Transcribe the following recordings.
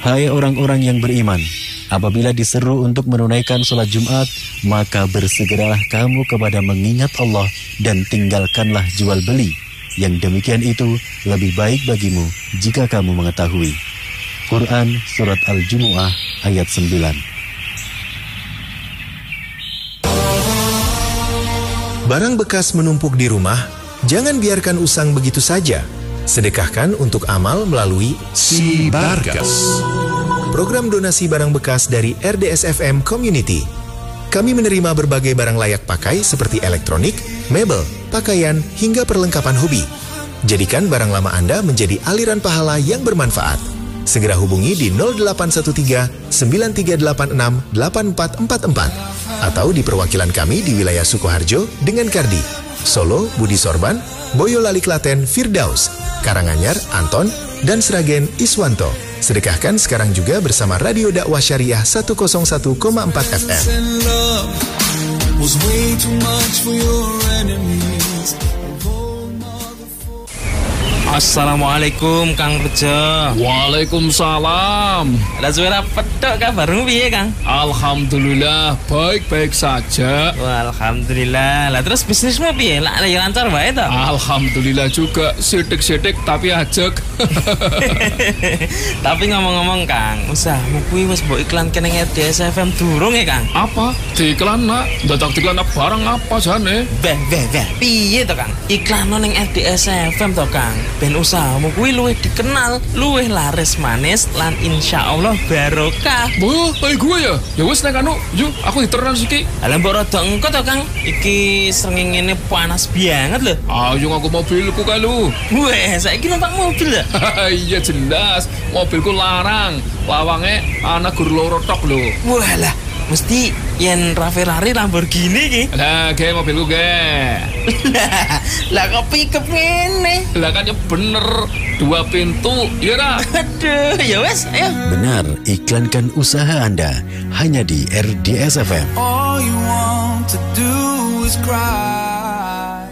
Hai orang-orang yang beriman, apabila diseru untuk menunaikan sholat Jumat, maka bersegeralah kamu kepada mengingat Allah dan tinggalkanlah jual beli. Yang demikian itu lebih baik bagimu jika kamu mengetahui. Quran Surat Al-Jumu'ah ayat 9. Barang bekas menumpuk di rumah, jangan biarkan usang begitu saja. Sedekahkan untuk amal melalui Si Barkas, program donasi barang bekas dari RDSFM Community. Kami menerima berbagai barang layak pakai seperti elektronik, mebel, pakaian, hingga perlengkapan hobi. Jadikan barang lama Anda menjadi aliran pahala yang bermanfaat. Segera hubungi di 0813-9386-8444 atau di perwakilan kami di wilayah Sukoharjo dengan Kardi, Solo, Budi Sorban, Boyolali Klaten, Firdaus, Karanganyar, Anton, dan Sragen, Iswanto. Sedekahkan sekarang juga bersama Radio Dakwah Syariah 101,4 FM. Assalamualaikum Kang Bejo. Waalaikumsalam. Ada suara pedok kabarmu piye Kang? Alhamdulillah baik-baik saja. Wah, alhamdulillah. Lah terus bisnismu piye? Lah lancar wae to? Alhamdulillah juga, sidik-sidik tapi ajek. Tapi ngomong-ngomong Kang, usahamu kuwi wis mbok iklanke ning RDSFM durung ya Kang? Apa? Diiklan nak? Dadak diiklan barang apa jane? Beh, piye to Kang? Iklan ning RDSFM to Kang. Ben usahamu kuwi luwih dikenal, luwih laris manis lan insyaallah barokah. Wah, kayak gue ya? Ya wis nek anu, yuk aku diteran siki. Lah mbok rada engko to Kang. Iki srengenge panas banget lho. Ayo aku mobilku kalu. Weh, saiki numpak mobil ya? Iya jelas, mobilku larang. Lawange ana gur loro tok lho. Walah, mesti yen Ferrari Lamborghini ki. Lah, ge mobilku ge. Lah kok pickup ngene? Lah kan ya bener, 2 pintu, iya dah. Aduh, ya wes, ayo. Benar, iklankan usaha Anda hanya di RDSFM. All you want to do is cry.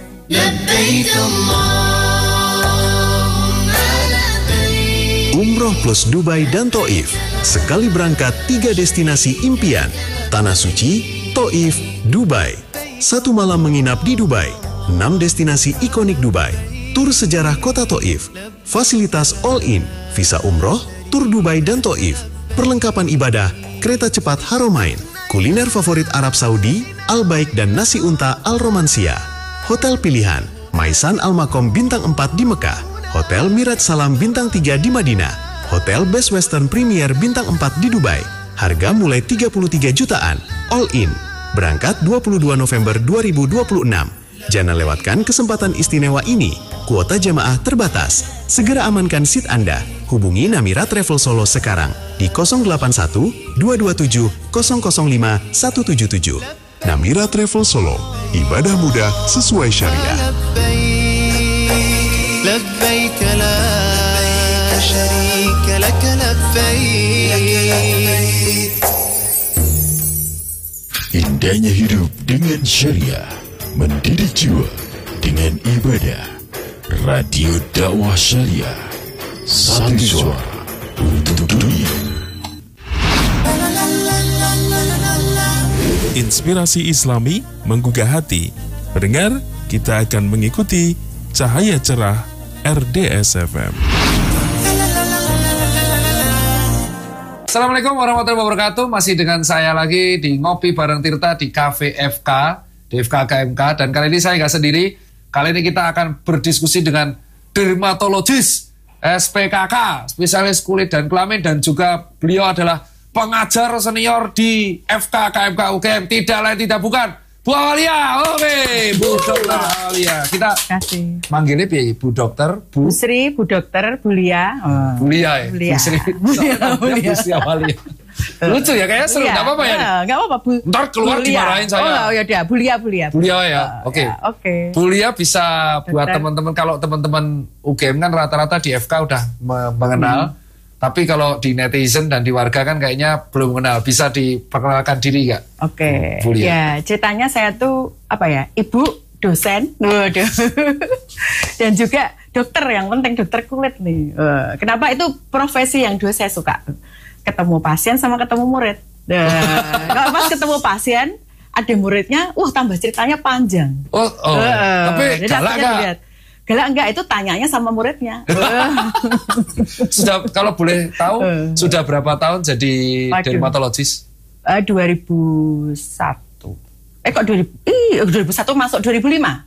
Umroh plus Dubai dan Taif. Sekali berangkat 3 destinasi impian. Tanah Suci, Taif, Dubai. 1 malam menginap di Dubai. 6 destinasi ikonik Dubai. Tur sejarah kota Taif. Fasilitas all-in, visa umroh, tur Dubai dan Taif. Perlengkapan ibadah, kereta cepat Haramain. Kuliner favorit Arab Saudi, Al-Baik dan nasi unta Al-Romansia. Hotel pilihan, Maisan Al-Makom bintang 4 di Mekah. Hotel Mirat Salam bintang 3 di Madinah. Hotel Best Western Premier bintang 4 di Dubai. Harga mulai 33 jutaan, all in. Berangkat 22 November 2026. Jangan lewatkan kesempatan istimewa ini. Kuota jamaah terbatas. Segera amankan seat Anda. Hubungi Namira Travel Solo sekarang di 081 227 005 177. Namira Travel Solo. Ibadah mudah sesuai syariah. لبيك لا شريك لك لبيك. Indahnya hidup dengan syariah, mendidik jiwa dengan ibadah. Radio Dakwah Syariah, satu suara untuk dunia. Inspirasi Islami menggugah hati. Pendengar, kita akan mengikuti cahaya cerah RDSFM. Assalamualaikum warahmatullahi wabarakatuh. Masih dengan saya lagi di Ngopi Bareng Tirta di Cafe FK, di FK KMK. Dan kali ini saya nggak sendiri. Kali ini kita akan berdiskusi dengan dermatologis SPKK, spesialis kulit dan kelamin. Dan juga beliau adalah pengajar senior di FK KMK UGM. Tidak lain tidak bukan Bu Awalia, Bu Dokter Awalia. Kita manggilnya Bu Dokter, Bu Sri, Bu Dokter, Bu Lia. Bu Lia ya? Bu Sri, Bu Sri Awalia. Lucu ya, kayaknya seru, nggak apa-apa ya? Nggak apa-apa, Bu. Ntar keluar dimarahin saya. Oh ya udah, Bu Lia. Bu Lia ya, oke. Bu Lia bisa buat teman-teman, kalau teman-teman UGM kan rata-rata di FK udah mengenal. Tapi kalau di netizen dan di warga kan kayaknya belum kenal. Bisa diperkenalkan diri nggak? Oke. Ya, ceritanya saya tuh ibu dosen, dan juga dokter, yang penting dokter kulit nih. Kenapa itu profesi yang dua saya suka. Ketemu pasien sama ketemu murid. Kalau pas ketemu pasien, ada muridnya, tambah ceritanya panjang. Tapi galak nggak? Galak enggak, itu tanyanya sama muridnya. Sudah, kalau boleh tahu, sudah berapa tahun jadi dermatologis? 2001. Kok 2001 masuk 2005?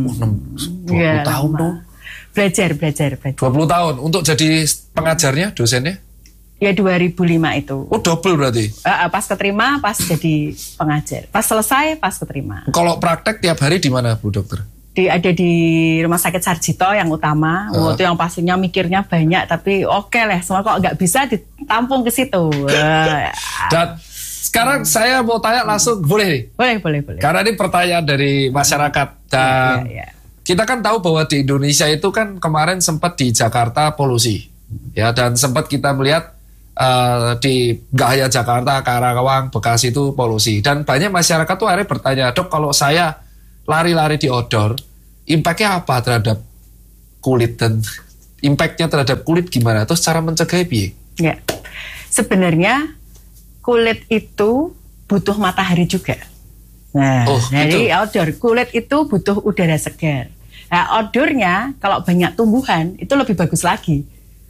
20 tahun tuh. Belajar. 20 tahun untuk jadi pengajarnya, dosennya? Ya 2005 itu. Double berarti? Pas keterima, pas jadi pengajar. Pas selesai, pas keterima. Kalau praktek tiap hari di mana, Bu Dokter? Ada di Rumah Sakit Sarjito yang utama. Itu yang pastinya mikirnya banyak, tapi oke lah, semua kok nggak bisa ditampung ke situ. Dan sekarang saya mau tanya langsung, boleh nih? Boleh. Karena ini pertanyaan dari masyarakat. Dan kita kan tahu bahwa di Indonesia itu kan kemarin sempat di Jakarta polusi. Ya, dan sempat kita melihat di nggak hanya Jakarta, Karawang, Bekasi itu polusi. Dan banyak masyarakat tuh akhirnya bertanya, Dok, kalau saya lari-lari di outdoor, impact-nya apa terhadap kulit, dan impact-nya terhadap kulit gimana? Terus cara mencegahnya piye? Ya, sebenarnya kulit itu butuh matahari juga. Nah, jadi outdoor, kulit itu butuh udara segar. Nah, outdoornya kalau banyak tumbuhan itu lebih bagus lagi.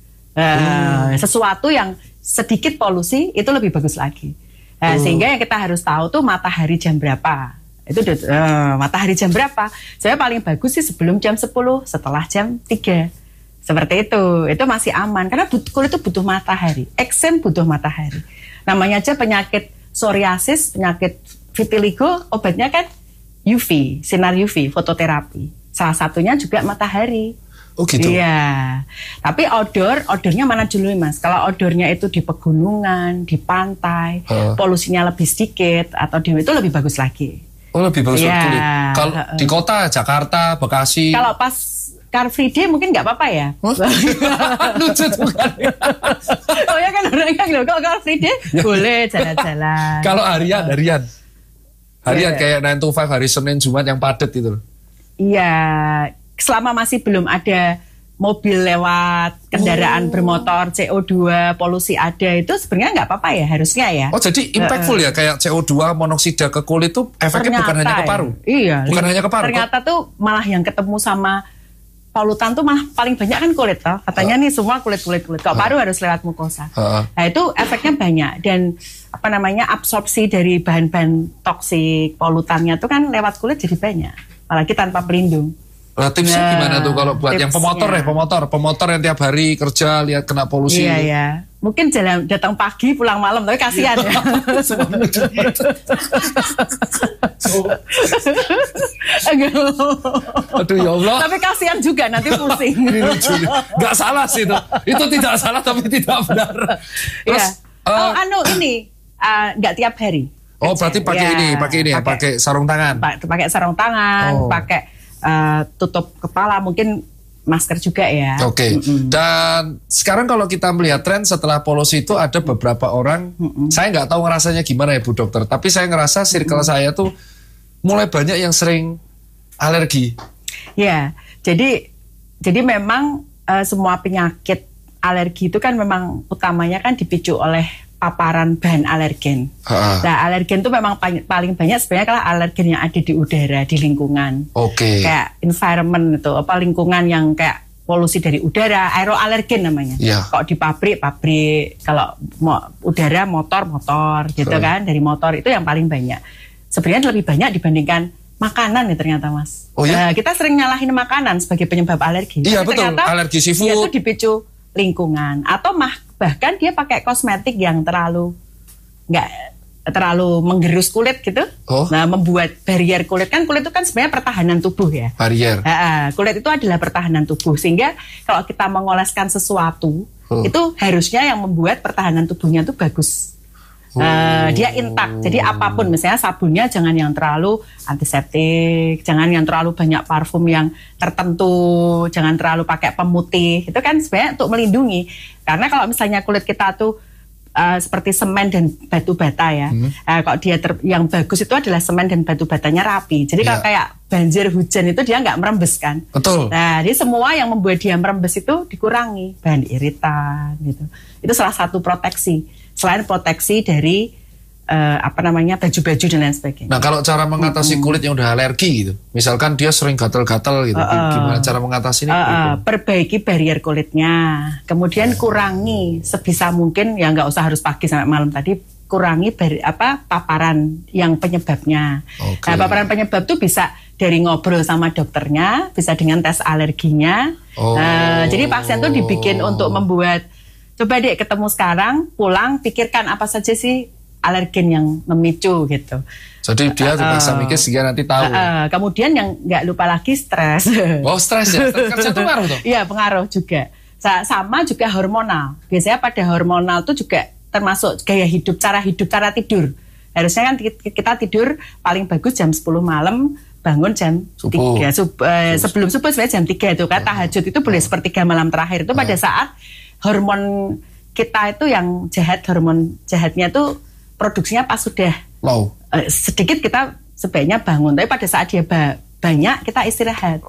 Sesuatu yang sedikit polusi itu lebih bagus lagi. Sehingga yang kita harus tahu tuh matahari jam berapa. Itu matahari jam berapa? Saya paling bagus sih sebelum jam 10, setelah jam 3. Seperti itu masih aman karena kulit itu butuh matahari. Eksem butuh matahari. Namanya aja penyakit psoriasis, penyakit vitiligo, obatnya kan UV, sinar UV, fototerapi. Salah satunya juga matahari. Oh gitu? Iya. Tapi outdoornya mana dulu Mas? Kalau outdoornya itu di pegunungan, di pantai, polusinya lebih sedikit, atau itu lebih bagus lagi. Oh, lebih bagus kulit. Kalau di kota, Jakarta, Bekasi. Kalau pas Car Free Day mungkin nggak apa-apa ya. Lucu bukan? Oh ya kan orangnya gitu. Kalau Car Free Day boleh jalan-jalan. Kalau harian kayak 9 to 5, hari Senin, Jumat yang padat itu. Iya, selama masih belum ada mobil lewat, kendaraan bermotor, CO2, polusi ada, itu sebenarnya nggak apa-apa ya, harusnya ya. Oh, jadi impactful ya, kayak CO2, monoksida ke kulit tuh efeknya bukan hanya ke paru? Iya. Bukan hanya ke paru? Ternyata tuh malah yang ketemu sama polutan tuh malah paling banyak kan kulit toh. Katanya nih semua kulit. Kalau paru harus lewat mukosa. Nah itu efeknya banyak, dan absorpsi dari bahan-bahan toksik, polutannya tuh kan lewat kulit jadi banyak. Apalagi tanpa pelindung. Nah, tipsnya gimana tuh kalau buat yang pemotor yang tiap hari kerja lihat kena polusi? Iya. Mungkin datang pagi pulang malam, tapi kasihan ya. Aduh ya Allah. Tapi kasihan juga, nanti pusing. Gak salah sih itu. Itu tidak salah tapi tidak benar. Terus, nggak tiap hari. Oh, berarti pakai sarung tangan. Pakai sarung tangan, pakai tutup kepala, mungkin masker juga ya. Oke. Dan sekarang kalau kita melihat tren setelah polusi itu ada beberapa orang, saya nggak tahu ngerasanya gimana ya Bu Dokter, tapi saya ngerasa circle saya tuh mulai banyak yang sering alergi. Ya, jadi memang semua penyakit alergi itu kan memang utamanya kan dipicu oleh paparan bahan alergen. Nah, alergen itu memang paling banyak sebenarnya kalau alergen yang ada di udara, di lingkungan. Kayak environment itu, lingkungan yang kayak polusi dari udara, aeroalergen namanya. Kalau di pabrik, kalau udara motor gitu kan, dari motor itu yang paling banyak. Sebenarnya lebih banyak dibandingkan makanan ya ternyata Mas. Kita sering nyalahin makanan sebagai penyebab alergi. Iya betul, alergi seafood. Dia itu dipicu lingkungan atau bahkan dia pakai kosmetik yang nggak terlalu menggerus kulit gitu. Nah, membuat barrier kulit itu kan sebenarnya pertahanan tubuh ya. Barrier. Kulit itu adalah pertahanan tubuh, sehingga kalau kita mengoleskan sesuatu itu harusnya yang membuat pertahanan tubuhnya itu bagus. Dia intak. Jadi apapun, misalnya sabunnya jangan yang terlalu antiseptik, jangan yang terlalu banyak parfum yang tertentu, jangan terlalu pakai pemutih. Itu kan sebenarnya untuk melindungi. Karena kalau misalnya kulit kita tuh seperti semen dan batu bata ya. Kalau dia yang bagus itu adalah semen dan batu batanya rapi. Jadi kalau kayak banjir hujan itu dia nggak merembes kan. Betul. Nah, jadi semua yang membuat dia merembes itu dikurangi, bahan iritan gitu. Itu salah satu proteksi. Selain proteksi dari baju-baju dan lain sebagainya. Nah, kalau cara mengatasi kulit yang udah alergi gitu, misalkan dia sering gatal-gatal gitu, gimana cara mengatasi ini? Perbaiki barrier kulitnya, kemudian kurangi sebisa mungkin, ya nggak usah harus pagi sampai malam tadi, kurangi paparan yang penyebabnya. Nah, paparan penyebab itu bisa dari ngobrol sama dokternya, bisa dengan tes alerginya. Jadi pasien tuh dibikin untuk membuat, coba deh ketemu sekarang, pulang, pikirkan apa saja sih alergen yang memicu gitu. Jadi dia terpaksa mikir sehingga nanti tahu. Kemudian yang nggak lupa lagi stres. Oh, stres ya? Kerja itu ngaruh tuh? Iya, pengaruh juga. Sama juga hormonal. Biasanya pada hormonal tuh juga termasuk gaya hidup, cara tidur. Harusnya kan kita tidur paling bagus jam 10 malam, bangun jam 3. Sebelum subuh sebenarnya jam 3 itu kan. Tahajud itu boleh sepertiga malam terakhir. Itu pada saat hormon kita itu yang jahat, hormon jahatnya tuh produksinya pas sudah low, sedikit kita sebaiknya bangun. Tapi pada saat dia banyak kita istirahat.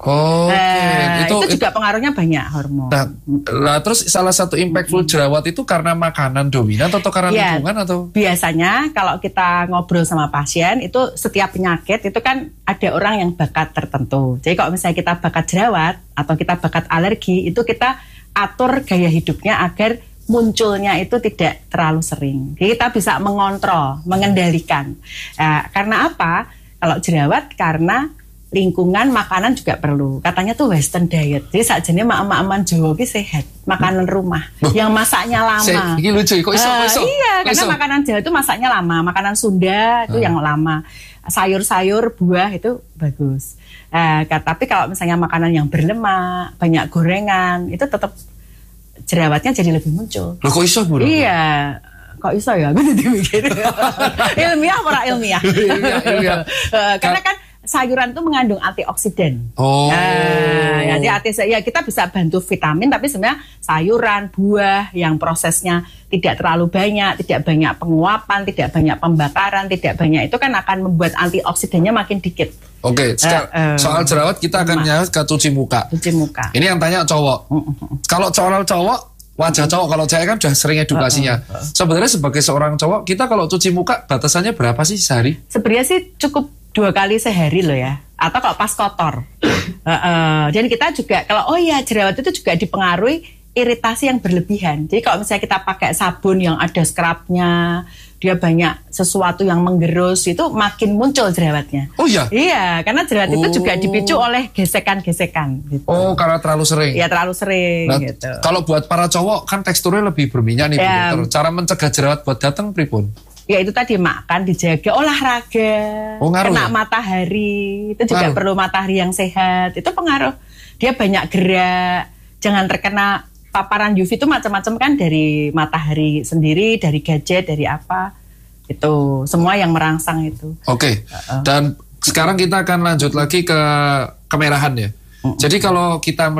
Itu juga pengaruhnya banyak hormon. Nah, terus salah satu impactful jerawat itu karena makanan dominan atau karena lingkungan atau? Biasanya kalau kita ngobrol sama pasien itu setiap penyakit itu kan ada orang yang bakat tertentu. Jadi kalau misalnya kita bakat jerawat atau kita bakat alergi, itu kita atur gaya hidupnya agar munculnya itu tidak terlalu sering. Jadi kita bisa mengontrol, mengendalikan. Karena apa? Kalau jerawat karena lingkungan, makanan juga perlu. Katanya tuh western diet. Jadi sakjane mak-mak Jawa ki sehat, makanan rumah yang masaknya lama. Ini lucu, kok iso? Iya, karena makanan Jawa itu masaknya lama, makanan Sunda itu yang lama. Sayur-sayur, buah itu bagus. Tapi kalau misalnya makanan yang berlemak, banyak gorengan, itu tetap jerawatnya jadi lebih muncul. Loh, kok iso, Bu? Iya. Kok iso ya? Gue jadi mikir. Ilmiah apa ilmiah? Ilmiah. Karena kan sayuran itu mengandung antioksidan. Jadi kita bisa bantu vitamin, tapi sebenarnya sayuran, buah yang prosesnya tidak terlalu banyak, tidak banyak penguapan, tidak banyak pembakaran, tidak banyak, itu kan akan membuat antioksidannya makin dikit. Oke, soal jerawat kita akan nyawat ke cuci muka. Cuci muka. Ini yang tanya cowok. Kalau cowok, wajah cowok, kalau saya kan sudah sering edukasinya. Sebenarnya sebagai seorang cowok, kita kalau cuci muka batasannya berapa sih sehari? Sebenarnya sih cukup 2 kali sehari loh ya. Atau kalau pas kotor. Dan kita juga, jerawat itu juga dipengaruhi iritasi yang berlebihan. Jadi kalau misalnya kita pakai sabun yang ada scrubnya, dia banyak sesuatu yang menggerus, itu makin muncul jerawatnya. Oh iya? Iya, karena jerawat itu juga dipicu oleh gesekan-gesekan. Gitu. Oh, karena terlalu sering? Iya, terlalu sering. Nah, gitu. Kalau buat para cowok, kan teksturnya lebih berminyak nih, Bu Dokter. Cara mencegah jerawat buat datang pripun? Ya itu tadi, makan, dijaga, olahraga, kena matahari, itu juga perlu matahari yang sehat, itu pengaruh. Dia banyak gerak, jangan terkena paparan UV itu macam-macam kan, dari matahari sendiri, dari gadget, dari apa, itu semua yang merangsang itu. Oke. Dan sekarang kita akan lanjut lagi ke kemerahan ya. Jadi kalau kita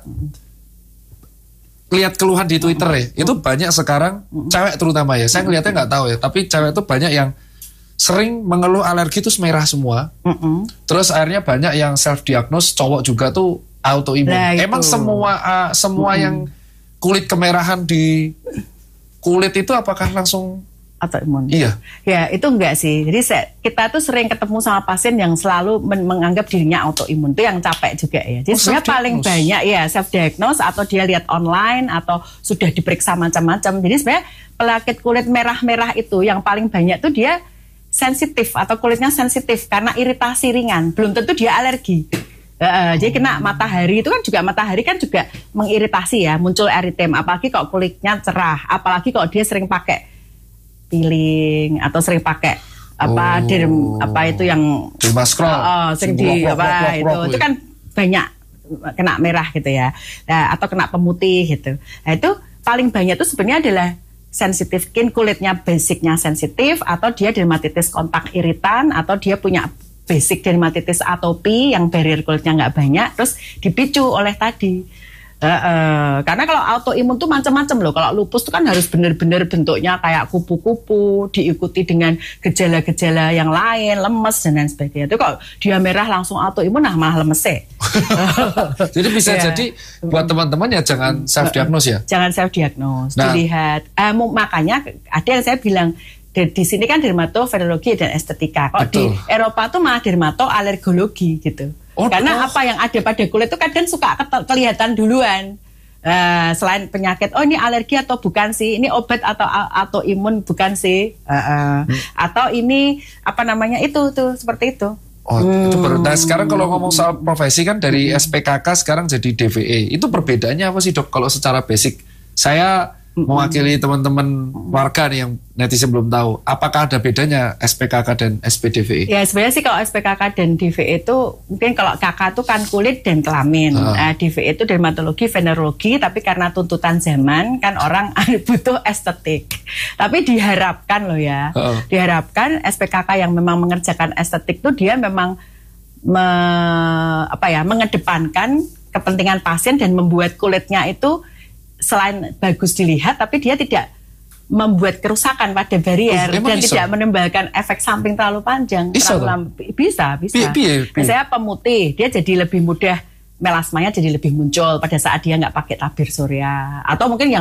lihat keluhan di Twitter ya, itu banyak sekarang cewek terutama ya. Saya ngeliatnya nggak tahu ya, tapi cewek itu banyak yang sering mengeluh alergi terus merah semua. Terus akhirnya banyak yang self diagnose, cowok juga tuh autoimun. Emang semua yang kulit kemerahan di kulit itu apakah langsung autoimun? Iya. Ya itu enggak sih. Jadi kita tuh sering ketemu sama pasien yang selalu menganggap dirinya autoimun. Itu yang capek juga ya. Jadi sebenarnya paling banyak ya self diagnose, atau dia lihat online, atau sudah diperiksa macam-macam. Jadi sebenarnya penyakit kulit merah-merah itu yang paling banyak tuh dia sensitif, atau kulitnya sensitif karena iritasi ringan. Belum tentu dia alergi. Jadi kena matahari itu kan juga, matahari kan juga mengiritasi ya, muncul eritem, apalagi kalau kulitnya cerah, apalagi kalau dia sering pakai peeling atau sering pakai itu yang sering itu kan banyak kena merah gitu ya, atau kena pemutih gitu. Nah itu paling banyak itu sebenarnya adalah sensitif skin, kulitnya basicnya sensitif, atau dia dermatitis kontak iritan, atau dia punya basic dermatitis atopi yang barrier kulitnya nggak banyak, terus dipicu oleh tadi Karena kalau autoimun tuh macam-macam loh. Kalau lupus tuh kan harus benar-benar bentuknya kayak kupu-kupu, diikuti dengan gejala-gejala yang lain, lemes dan lain sebagainya. Itu kalau dia merah langsung autoimun, nah malah lemes sih. Jadi bisa jadi buat teman-teman ya jangan self diagnose ya. Jangan self diagnose, dilihat. Makanya ada yang saya bilang di sini kan dermatovenerologi dan estetika. Kalau di Eropa tuh malah dermatoalergologi gitu. Karena apa yang ada pada kulit itu kadang suka kelihatan duluan. Selain penyakit, ini alergi atau bukan sih? Ini obat atau imun bukan sih? Atau ini apa namanya itu tuh seperti itu. Itu baru. Nah sekarang kalau ngomong soal profesi kan dari SPKK sekarang jadi DVE. Itu perbedaannya apa sih dok? Kalau secara basic saya mewakili teman-teman warga nih yang netizen belum tahu, apakah ada bedanya SPKK dan SPDVE? Ya sebenarnya sih kalau SPKK dan DVE itu mungkin kalau KK itu kan kulit dan kelamin, DVE itu dermatologi, venerologi, tapi karena tuntutan zaman kan orang butuh estetik. Tapi diharapkan loh ya, diharapkan SPKK yang memang mengerjakan estetik itu dia memang mengedepankan kepentingan pasien dan membuat kulitnya itu selain bagus dilihat, tapi dia tidak membuat kerusakan pada barier dan tidak menimbulkan efek samping terlalu panjang. Bisa. Misalnya pemutih, dia jadi lebih mudah melasmanya jadi lebih muncul pada saat dia nggak pakai tabir surya. Atau mungkin yang